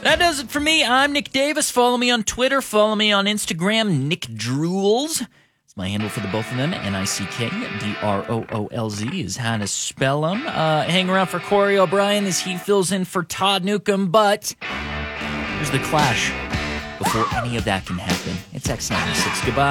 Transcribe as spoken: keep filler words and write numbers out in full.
That does it for me. I'm Nick Davis. Follow me on Twitter. Follow me on Instagram, Nick Drools. It's my handle for the both of them, N I C K D R O O L Z is how to spell them. Uh, hang around for Corey O'Brien as he fills in for Todd Newcomb, but here's the Clash before any of that can happen. It's X ninety-six. Goodbye.